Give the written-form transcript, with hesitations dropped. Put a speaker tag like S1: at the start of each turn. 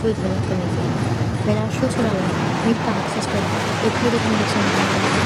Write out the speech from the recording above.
S1: good when it communicates. When I show to my life, make access to the recommendation.